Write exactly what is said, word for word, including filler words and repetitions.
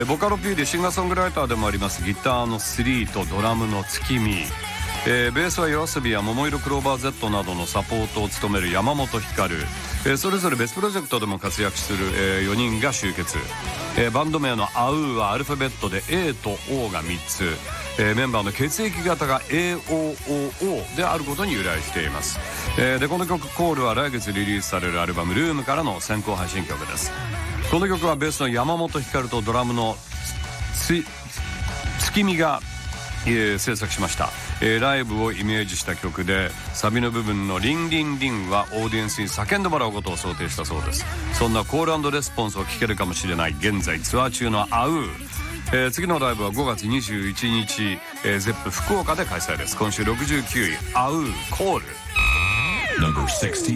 ボカロ P でシンガーソングライターでもありますギターのスリーとドラムの月見、えー、ベースはYOASOBIや桃色クローバー Z などのサポートを務める山本光、えー、それぞれ別プロジェクトでも活躍する、えー、よにんが集結、えー、バンド名のアウーはアルファベットで A と O がみっつ、えー、メンバーの血液型が エーオーオーオー であることに由来しています、えー、でこの曲コールは来月リリースされるアルバムルームからの先行配信曲です。この曲はベースの山本光とドラムのつ月見が、えー、制作しました、えー、ライブをイメージした曲でサビの部分のリンリンリンはオーディエンスに叫んでもらうことを想定したそうです。そんなコール&レスポンスを聴けるかもしれない現在ツアー中のアウー、えー、次のライブはごがつにじゅういちにち、えー、ゼップ福岡で開催です。今週ろくじゅうきゅういアウーコール。